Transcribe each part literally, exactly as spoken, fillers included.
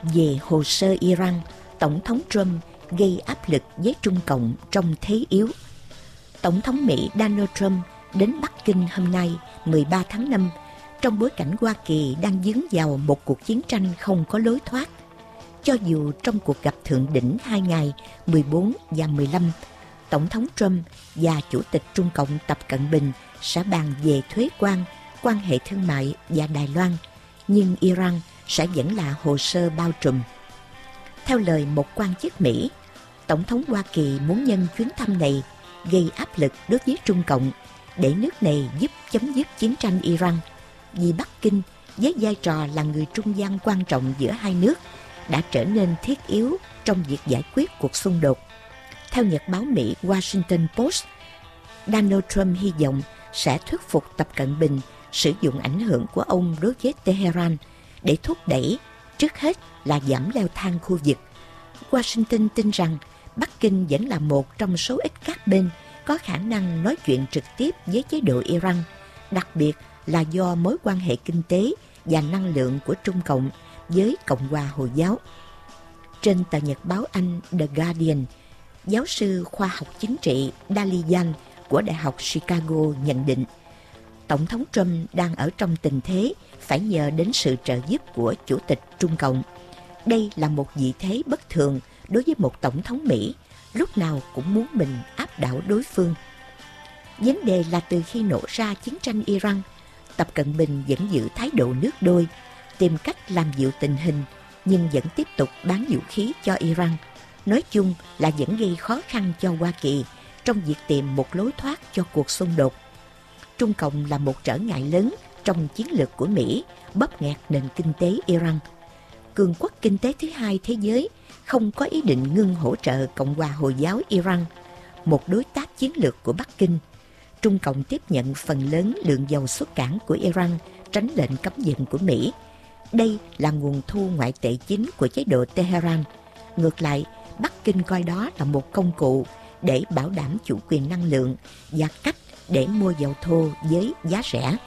Về hồ sơ Iran, Tổng thống Trump gây áp lực với Trung Cộng trong thế yếu. Tổng thống Mỹ Donald Trump đến Bắc Kinh hôm nay mười ba tháng năm trong bối cảnh Hoa Kỳ đang dướng vào một cuộc chiến tranh không có lối thoát. Cho dù trong cuộc gặp thượng đỉnh hai ngày mười bốn và mười lăm, Tổng thống Trump và Chủ tịch Trung Cộng Tập Cận Bình sẽ bàn về thuế quan, quan hệ thương mại và Đài Loan, nhưng Iran sẽ vẫn là hồ sơ bao trùm. Theo lời một quan chức Mỹ, Tổng thống Hoa Kỳ muốn nhân chuyến thăm này gây áp lực đối với Trung Cộng để nước này giúp chấm dứt chiến tranh Iran, vì Bắc Kinh với vai trò là người trung gian quan trọng giữa hai nước đã trở nên thiết yếu trong việc giải quyết cuộc xung đột. Theo nhật báo Mỹ Washington Post, Donald Trump hy vọng sẽ thuyết phục Tập Cận Bình sử dụng ảnh hưởng của ông đối với Tehran để thúc đẩy, trước hết là giảm leo thang khu vực. Washington tin rằng Bắc Kinh vẫn là một trong số ít các bên có khả năng nói chuyện trực tiếp với chế độ Iran, đặc biệt là do mối quan hệ kinh tế và năng lượng của Trung Cộng với Cộng hòa Hồi giáo. Trên tờ nhật báo Anh The Guardian, giáo sư khoa học chính trị Dalian của Đại học Chicago nhận định Tổng thống Trump đang ở trong tình thế phải nhờ đến sự trợ giúp của Chủ tịch Trung Cộng. Đây là một vị thế bất thường đối với một Tổng thống Mỹ, lúc nào cũng muốn mình áp đảo đối phương. Vấn đề là từ khi nổ ra chiến tranh Iran, Tập Cận Bình vẫn giữ thái độ nước đôi, tìm cách làm dịu tình hình, nhưng vẫn tiếp tục bán vũ khí cho Iran. Nói chung là vẫn gây khó khăn cho Hoa Kỳ trong việc tìm một lối thoát cho cuộc xung đột. Trung Cộng là một trở ngại lớn trong chiến lược của Mỹ bóp nghẹt nền kinh tế Iran. Cường quốc kinh tế thứ hai thế giới không có ý định ngưng hỗ trợ Cộng hòa Hồi giáo Iran, một đối tác chiến lược của Bắc Kinh. Trung Cộng tiếp nhận phần lớn lượng dầu xuất cảng của Iran tránh lệnh cấm vận của Mỹ. Đây là nguồn thu ngoại tệ chính của chế độ Tehran. Ngược lại, Bắc Kinh coi đó là một công cụ để bảo đảm chủ quyền năng lượng và cách để mua dầu thô với giá rẻ.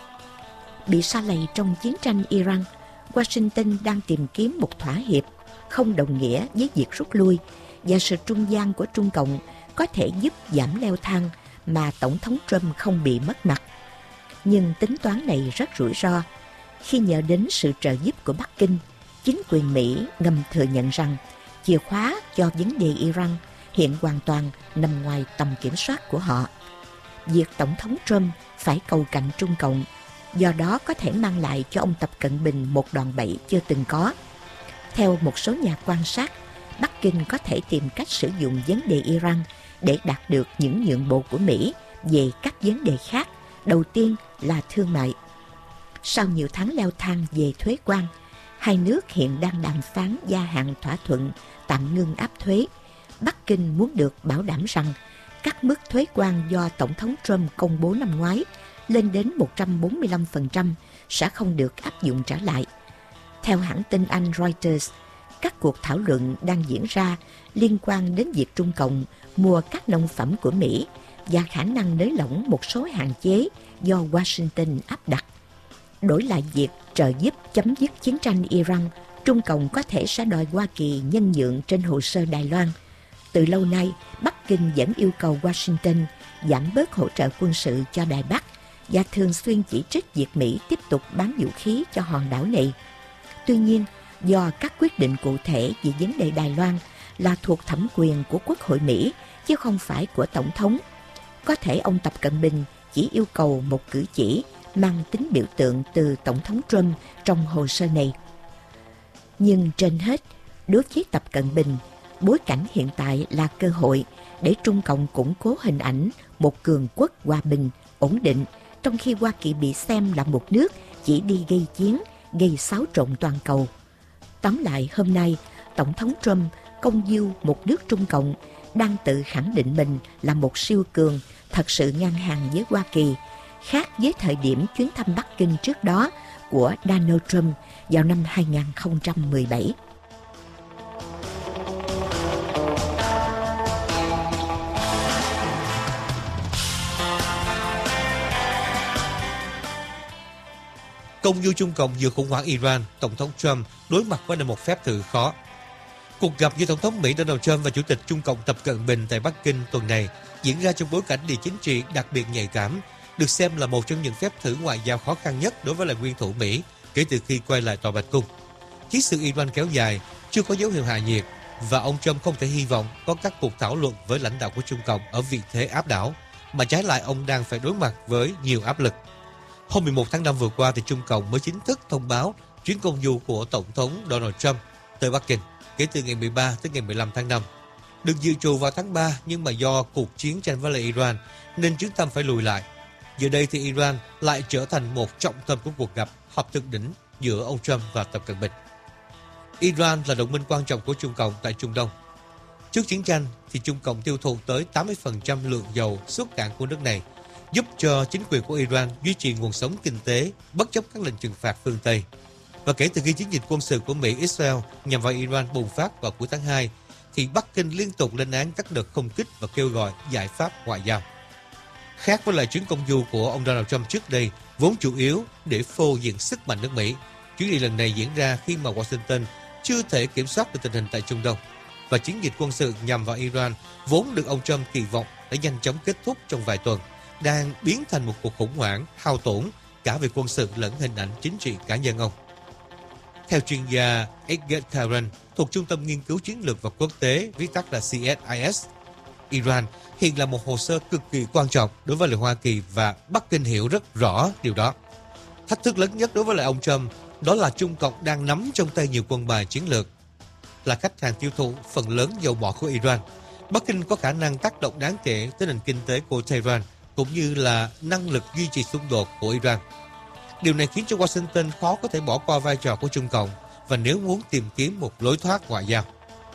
Bị sa lầy trong chiến tranh Iran, Washington đang tìm kiếm một thỏa hiệp không đồng nghĩa với việc rút lui, và sự trung gian của Trung Cộng có thể giúp giảm leo thang mà Tổng thống Trump không bị mất mặt. Nhưng tính toán này rất rủi ro. Khi nhờ đến sự trợ giúp của Bắc Kinh, chính quyền Mỹ ngầm thừa nhận rằng chìa khóa cho vấn đề Iran hiện hoàn toàn nằm ngoài tầm kiểm soát của họ. Việc Tổng thống Trump phải cầu cạnh Trung Cộng do đó có thể mang lại cho ông Tập Cận Bình một đòn bẩy chưa từng có. Theo một số nhà quan sát, Bắc Kinh có thể tìm cách sử dụng vấn đề Iran để đạt được những nhượng bộ của Mỹ về các vấn đề khác, đầu tiên là thương mại. Sau nhiều tháng leo thang về thuế quan, hai nước hiện đang đàm phán gia hạn thỏa thuận tạm ngưng áp thuế. Bắc Kinh muốn được bảo đảm rằng các mức thuế quan do Tổng thống Trump công bố năm ngoái lên đến một trăm bốn mươi lăm phần trăm sẽ không được áp dụng trở lại. Theo hãng tin Anh Reuters, các cuộc thảo luận đang diễn ra liên quan đến việc Trung Cộng mua các nông phẩm của Mỹ và khả năng nới lỏng một số hạn chế do Washington áp đặt. Đổi lại việc trợ giúp chấm dứt chiến tranh Iran, Trung Cộng có thể sẽ đòi Hoa Kỳ nhân nhượng trên hồ sơ Đài Loan. Từ lâu nay, Bắc Kinh vẫn yêu cầu Washington giảm bớt hỗ trợ quân sự cho Đài Bắc và thường xuyên chỉ trích việc Mỹ tiếp tục bán vũ khí cho hòn đảo này. Tuy nhiên, do các quyết định cụ thể về vấn đề Đài Loan là thuộc thẩm quyền của Quốc hội Mỹ chứ không phải của Tổng thống, có thể ông Tập Cận Bình chỉ yêu cầu một cử chỉ mang tính biểu tượng từ Tổng thống Trump trong hồ sơ này. Nhưng trên hết, đối với Tập Cận Bình, bối cảnh hiện tại là cơ hội để Trung Cộng củng cố hình ảnh một cường quốc hòa bình, ổn định, trong khi Hoa Kỳ bị xem là một nước chỉ đi gây chiến, gây xáo trộn toàn cầu. Tóm lại, hôm nay, Tổng thống Trump công du một nước Trung Cộng đang tự khẳng định mình là một siêu cường thật sự ngang hàng với Hoa Kỳ, khác với thời điểm chuyến thăm Bắc Kinh trước đó của Donald Trump vào năm hai không một bảy. Công du Trung Cộng giữa khủng hoảng Iran, Tổng thống Trump đối mặt với một phép thử khó. Cuộc gặp giữa Tổng thống Mỹ Donald Trump và Chủ tịch Trung Cộng Tập Cận Bình tại Bắc Kinh tuần này diễn ra trong bối cảnh địa chính trị đặc biệt nhạy cảm, được xem là một trong những phép thử ngoại giao khó khăn nhất đối với lại nguyên thủ Mỹ kể từ khi quay lại Tòa Bạch Cung. Chiến sự Iran kéo dài, chưa có dấu hiệu hạ nhiệt, và ông Trump không thể hy vọng có các cuộc thảo luận với lãnh đạo của Trung Cộng ở vị thế áp đảo, mà trái lại ông đang phải đối mặt với nhiều áp lực. Hôm mười một tháng năm vừa qua thì Trung Cộng mới chính thức thông báo chuyến công du của Tổng thống Donald Trump tới Bắc Kinh kể từ ngày mười ba tới ngày mười lăm tháng năm. Được dự trù vào tháng ba, nhưng mà do cuộc chiến tranh với lại Iran nên chuyến thăm phải lùi lại. Giờ đây thì Iran lại trở thành một trọng tâm của cuộc gặp họp thượng đỉnh giữa ông Trump và Tập Cận Bình. Iran là đồng minh quan trọng của Trung Cộng tại Trung Đông. Trước chiến tranh thì Trung Cộng tiêu thụ tới tám mươi phần trăm lượng dầu xuất cảng của nước này, giúp cho chính quyền của Iran duy trì nguồn sống kinh tế bất chấp các lệnh trừng phạt phương Tây. Và kể từ khi chiến dịch quân sự của Mỹ Israel nhằm vào Iran bùng phát vào cuối tháng hai, thì Bắc Kinh liên tục lên án các đợt không kích và kêu gọi giải pháp ngoại giao. Khác với lại chuyến công du của ông Donald Trump trước đây, vốn chủ yếu để phô diễn sức mạnh nước Mỹ, chuyến đi lần này diễn ra khi mà Washington chưa thể kiểm soát được tình hình tại Trung Đông, và chiến dịch quân sự nhằm vào Iran vốn được ông Trump kỳ vọng đã nhanh chóng kết thúc trong vài tuần, đang biến thành một cuộc khủng hoảng hao tổn cả về quân sự lẫn hình ảnh chính trị cá nhân ông. Theo chuyên gia Edgar Karen thuộc Trung tâm Nghiên cứu Chiến lược và Quốc tế, viết tắt là C S I S, Iran hiện là một hồ sơ cực kỳ quan trọng đối với lại Hoa Kỳ, và Bắc Kinh hiểu rất rõ điều đó. Thách thức lớn nhất đối với lại ông Trump đó là Trung Cộng đang nắm trong tay nhiều quân bài chiến lược, là khách hàng tiêu thụ phần lớn dầu mỏ của Iran. Bắc Kinh có khả năng tác động đáng kể tới nền kinh tế của Tehran, cũng như là năng lực duy trì xung đột của Iran. Điều này khiến cho Washington khó có thể bỏ qua vai trò của Trung Cộng, và nếu muốn tìm kiếm một lối thoát ngoại giao.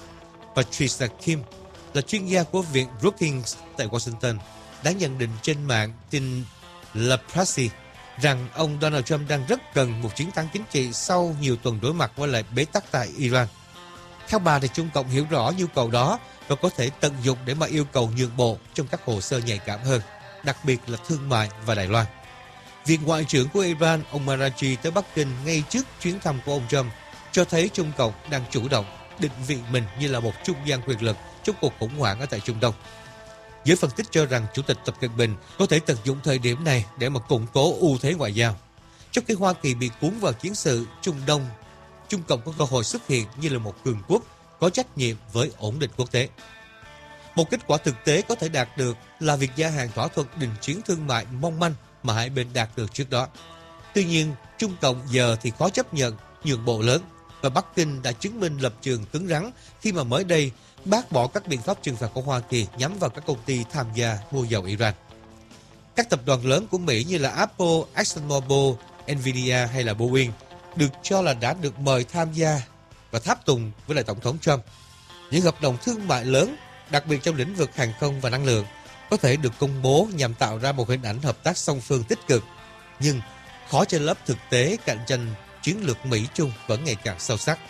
Patricia Kim là chuyên gia của Viện Brookings tại Washington đã nhận định trên mạng tin La Presse rằng ông Donald Trump đang rất cần một chiến thắng chính trị sau nhiều tuần đối mặt với lại bế tắc tại Iran. Theo bà thì Trung Cộng hiểu rõ nhu cầu đó và có thể tận dụng để mà yêu cầu nhượng bộ trong các hồ sơ nhạy cảm hơn, đặc biệt là thương mại và Đài Loan. Việc Ngoại trưởng của Iran, ông Maraji tới Bắc Kinh ngay trước chuyến thăm của ông Trump cho thấy Trung Cộng đang chủ động định vị mình như là một trung gian quyền lực trong cuộc khủng hoảng ở tại Trung Đông. Giới phân tích cho rằng Chủ tịch Tập Cận Bình có thể tận dụng thời điểm này để mà củng cố ưu thế ngoại giao. Trong khi Hoa Kỳ bị cuốn vào chiến sự Trung Đông, Trung Cộng có cơ hội xuất hiện như là một cường quốc có trách nhiệm với ổn định quốc tế. Một kết quả thực tế có thể đạt được là việc gia hạn thỏa thuận đình chiến thương mại mong manh mà hai bên đạt được trước đó. Tuy nhiên, Trung Cộng giờ thì khó chấp nhận nhượng bộ lớn, và Bắc Kinh đã chứng minh lập trường cứng rắn khi mà mới đây bác bỏ các biện pháp trừng phạt của Hoa Kỳ nhắm vào các công ty tham gia mua dầu Iran. Các tập đoàn lớn của Mỹ như là Apple, ExxonMobil, Nvidia hay là Boeing được cho là đã được mời tham gia và tháp tùng với lại Tổng thống Trump. Những hợp đồng thương mại lớn, đặc biệt trong lĩnh vực hàng không và năng lượng, có thể được công bố nhằm tạo ra một hình ảnh hợp tác song phương tích cực, nhưng khó che lấp thực tế cạnh tranh chiến lược Mỹ-Trung vẫn ngày càng sâu sắc.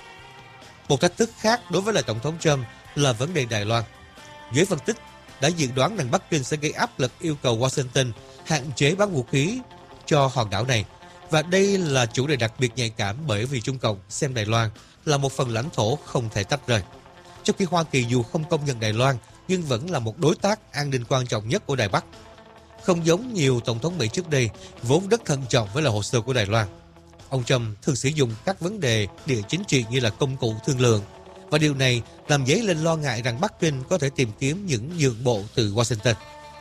Một thách thức khác đối với lại Tổng thống Trump là vấn đề Đài Loan. Giới phân tích đã dự đoán rằng Bắc Kinh sẽ gây áp lực yêu cầu Washington hạn chế bán vũ khí cho hòn đảo này, và đây là chủ đề đặc biệt nhạy cảm bởi vì Trung Cộng xem Đài Loan là một phần lãnh thổ không thể tách rời. Trong khi Hoa Kỳ dù không công nhận Đài Loan nhưng vẫn là một đối tác an ninh quan trọng nhất của Đài Bắc. Không giống nhiều tổng thống Mỹ trước đây vốn rất thận trọng với là hồ sơ của Đài Loan, ông Trump thường sử dụng các vấn đề địa chính trị như là công cụ thương lượng, và điều này làm dấy lên lo ngại rằng Bắc Kinh có thể tìm kiếm những nhượng bộ từ Washington.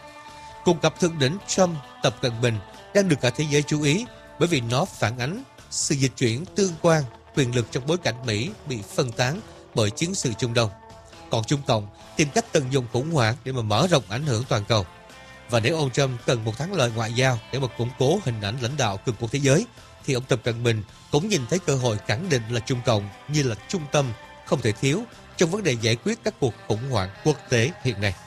Cuộc gặp thượng đỉnh Trump-Tập Cận Bình đang được cả thế giới chú ý bởi vì nó phản ánh sự dịch chuyển tương quan quyền lực trong bối cảnh Mỹ bị phân tán bởi chiến sự Trung Đông. Còn Trung Cộng tìm cách tận dụng khủng hoảng để mà mở rộng ảnh hưởng toàn cầu. Và nếu ông Trump cần một thắng lợi ngoại giao để mà củng cố hình ảnh lãnh đạo cường quốc thế giới, thì ông Tập Cận Bình cũng nhìn thấy cơ hội khẳng định là Trung Cộng như là trung tâm không thể thiếu trong vấn đề giải quyết các cuộc khủng hoảng quốc tế hiện nay.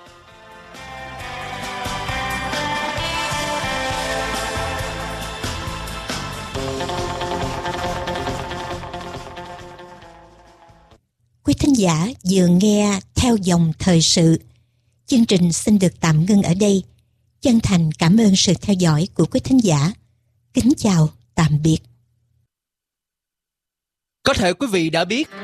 Quý thính giả vừa nghe Theo dòng thời sự. Chương trình xin được tạm ngưng ở đây. Chân thành cảm ơn sự theo dõi của quý thính giả. Kính chào Tạm biệt. Có thể quý vị đã biết,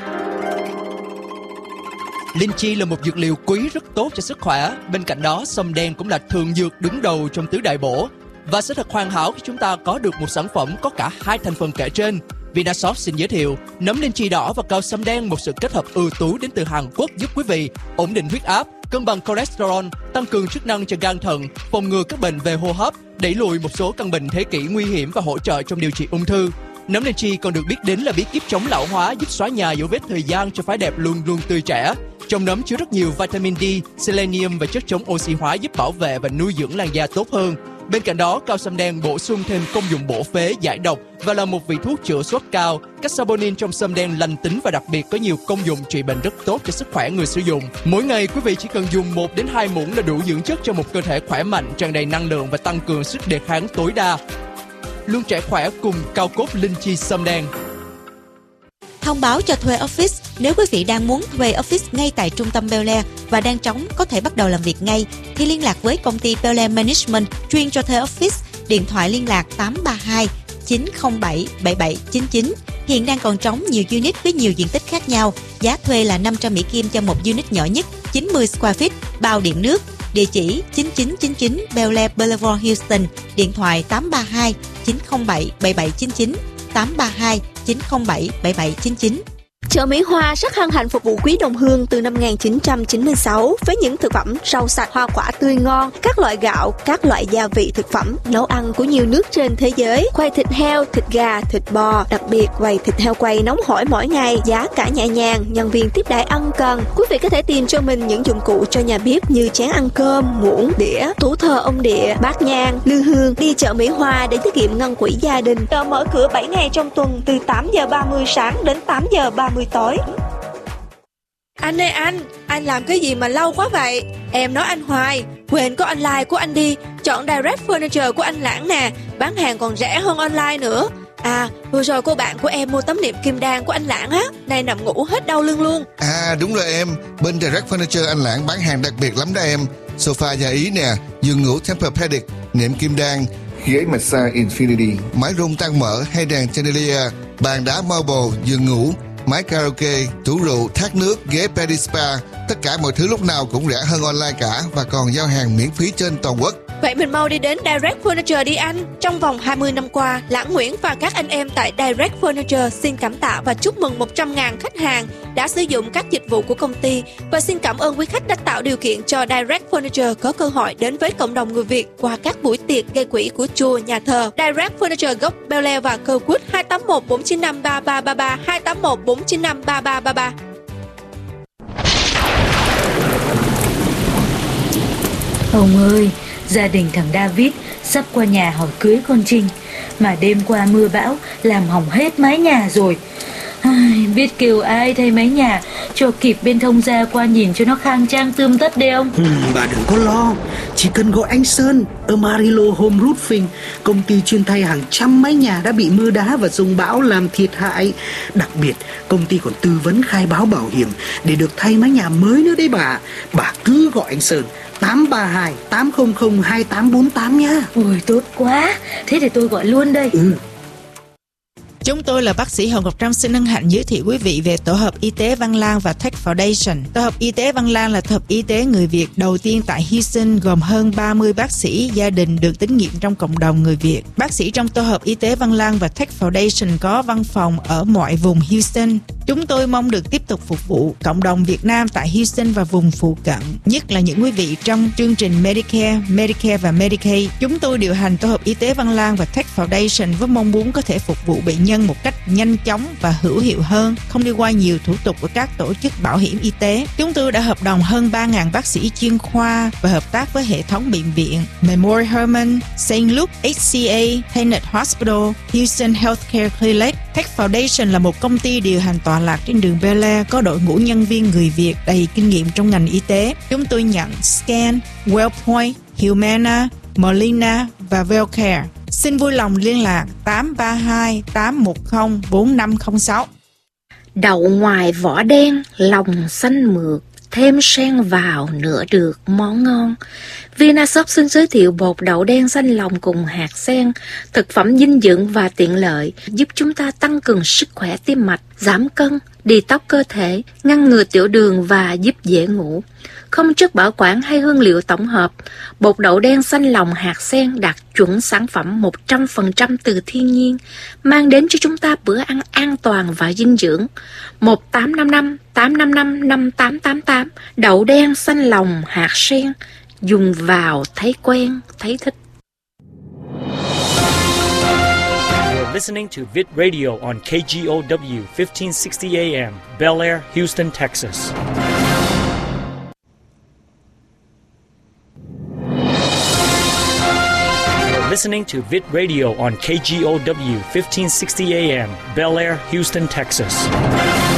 linh chi là một dược liệu quý rất tốt cho sức khỏe. Bên cạnh đó, sâm đen cũng là thường dược đứng đầu trong tứ đại bổ. Và sẽ thật hoàn hảo khi chúng ta có được một sản phẩm có cả hai thành phần kể trên. Vinasoft xin giới thiệu nấm linh chi đỏ và cao sâm đen, một sự kết hợp ưu tú đến từ Hàn Quốc, giúp quý vị ổn định huyết áp, cân bằng cholesterol, tăng cường chức năng cho gan thận, phòng ngừa các bệnh về hô hấp, đẩy lùi một số căn bệnh thế kỷ nguy hiểm và hỗ trợ trong điều trị ung thư. Nấm linh chi còn được biết đến là bí kíp chống lão hóa, giúp xóa nhòa dấu vết thời gian cho phái đẹp luôn luôn tươi trẻ. Trong nấm chứa rất nhiều vitamin D, selenium và chất chống oxy hóa, giúp bảo vệ và nuôi dưỡng làn da tốt hơn. Bên cạnh đó, cao sâm đen bổ sung thêm công dụng bổ phế, giải độc và là một vị thuốc chữa sốt cao. Các saponin trong sâm đen lành tính và đặc biệt có nhiều công dụng trị bệnh rất tốt cho sức khỏe người sử dụng. Mỗi ngày quý vị chỉ cần dùng một đến hai muỗng là đủ dưỡng chất cho một cơ thể khỏe mạnh, tràn đầy năng lượng và tăng cường sức đề kháng tối đa. Luôn trẻ khỏe cùng cao cốt linh chi sâm đen. Thông báo cho thuê office. Nếu quý vị đang muốn thuê office ngay tại trung tâm Bel Air và đang trống có thể bắt đầu làm việc ngay, thì liên lạc với công ty Bel Air Management chuyên cho thuê office. Điện thoại liên lạc tám ba hai chín không bảy bảy bảy chín chín. Hiện đang còn trống nhiều unit với nhiều diện tích khác nhau. Giá thuê là năm trăm Mỹ Kim cho một unit nhỏ nhất, chín mươi square feet, bao điện nước. Địa chỉ chín chín chín chín Bel Air Boulevard, Houston. Điện thoại tám ba hai chín không bảy bảy bảy chín chín, tám ba hai chín không bảy bảy bảy chín chín. Chợ Mỹ Hoa rất hân hạnh phục vụ quý đồng hương từ năm một nghìn chín trăm chín mươi sáu với những thực phẩm rau sạch, hoa quả tươi ngon, các loại gạo, các loại gia vị thực phẩm nấu ăn của nhiều nước trên thế giới, quầy thịt heo, thịt gà, thịt bò, đặc biệt quầy thịt heo quay nóng hổi mỗi ngày, giá cả nhẹ nhàng, nhân viên tiếp đãi ân cần. Quý vị có thể tìm cho mình những dụng cụ cho nhà bếp như chén ăn cơm, muỗng, đĩa, tủ thờ ông địa, bát nhang, lư hương. Đi chợ Mỹ Hoa để tiết kiệm ngân quỹ gia đình. Chợ mở cửa bảy ngày trong tuần từ tám giờ ba mươi sáng đến tám giờ ba mươi tối. Anh ơi anh, anh làm cái gì mà lâu quá vậy? Em nói anh hoài, quên có online của anh đi. Chọn Direct Furniture của anh Lãng nè, bán hàng còn rẻ hơn online nữa. À, vừa rồi cô bạn của em mua tấm nệm kim đan của anh Lãng á, nay nằm ngủ hết đau lưng luôn. À đúng rồi em, bên Direct Furniture anh Lãng bán hàng đặc biệt lắm đó em. Sofa da Ý nè, giường ngủ Tempur-Pedic, nệm kim đan, ghế massage Infinity, mái rung tăng mở hay đèn chandelier, bàn đá marble, giường ngủ, máy karaoke, tủ rượu, thác nước, ghế Pedispa. Tất cả mọi thứ lúc nào cũng rẻ hơn online cả và còn giao hàng miễn phí trên toàn quốc. Vậy mình mau đi đến Direct Furniture đi anh. Trong vòng hai mươi năm qua, Lãng Nguyễn và các anh em tại Direct Furniture xin cảm tạ và chúc mừng một trăm nghìn khách hàng đã sử dụng các dịch vụ của công ty, và xin cảm ơn quý khách đã tạo điều kiện cho Direct Furniture có cơ hội đến với cộng đồng người Việt qua các buổi tiệc gây quỹ của chùa, nhà thờ. Direct Furniture gốc Bel Air và Kirkwood, hai tám một bốn chín năm ba ba ba ba, hai tám một bốn chín năm ba ba ba ba. Ông ơi, gia đình thằng David sắp qua nhà hỏi cưới con Trinh, mà đêm qua mưa bão làm hỏng hết mái nhà rồi. Ai, biết kêu ai thay mái nhà cho kịp bên thông gia qua nhìn cho nó khang trang tươm tất đi ông. Ừ, bà đừng có lo, chỉ cần gọi anh Sơn ở Marilo Home Roofing, công ty chuyên thay hàng trăm mái nhà đã bị mưa đá và dông bão làm thiệt hại. Đặc biệt công ty còn tư vấn khai báo bảo hiểm để được thay mái nhà mới nữa đấy bà. Bà cứ gọi anh Sơn tám ba hai tám không không hai tám bốn tám nhá. Ôi tốt quá, thế thì tôi gọi luôn đây. Ừ. Chúng tôi là bác sĩ Hồng Ngọc Trâm xin hân hạnh giới thiệu quý vị về tổ hợp y tế Văn Lang và Tech Foundation. Tổ hợp y tế Văn Lang là tổ hợp y tế người Việt đầu tiên tại Houston, gồm hơn ba mươi bác sĩ gia đình được tín nhiệm trong cộng đồng người Việt. Bác sĩ trong tổ hợp y tế Văn Lang và Tech Foundation có văn phòng ở mọi vùng Houston. Chúng tôi mong được tiếp tục phục vụ cộng đồng Việt Nam tại Houston và vùng phụ cận, nhất là những quý vị trong chương trình Medicare, Medicare và Medicaid. Chúng tôi điều hành tổ hợp y tế Văn Lang và Tech Foundation với mong muốn có thể phục vụ bệnh nhân một cách nhanh chóng và hữu hiệu hơn, không đi qua nhiều thủ tục của các tổ chức bảo hiểm y tế. Chúng tôi đã hợp đồng hơn ba nghìn bác sĩ chuyên khoa và hợp tác với hệ thống bệnh viện Memorial Hermann, Saint Luke, hát xê a, Tenet Hospital, Houston Healthcare Clinic. Tech Foundation là một công ty điều hành tọa lạc trên đường Bel Air, có đội ngũ nhân viên người Việt đầy kinh nghiệm trong ngành y tế. Chúng tôi nhận Scan, Wellpoint, Humana, Molina và Wellcare. Xin vui lòng liên lạc tám ba hai tám một không bốn năm không sáu. Đậu ngoài vỏ đen, lòng xanh mượt, thêm sen vào nữa được món ngon. Vinashop xin giới thiệu bột đậu đen xanh lòng cùng hạt sen, thực phẩm dinh dưỡng và tiện lợi, giúp chúng ta tăng cường sức khỏe tim mạch, giảm cân, detox cơ thể, ngăn ngừa tiểu đường và giúp dễ ngủ. Không chất bảo quản hay hương liệu tổng hợp, bột đậu đen xanh lòng hạt sen đạt chuẩn sản phẩm một trăm phần trăm từ thiên nhiên, mang đến cho chúng ta bữa ăn an toàn và dinh dưỡng. Một tám năm năm tám năm năm năm tám tám tám, đậu đen xanh lòng hạt sen, dùng vào thấy quen, thấy thích. You're listening to Vit Radio on K G O W fifteen sixty A M, Bel Air, Houston, Texas. You're listening to Vit Radio on K G O W fifteen sixty A M, Bel Air, Houston, Texas.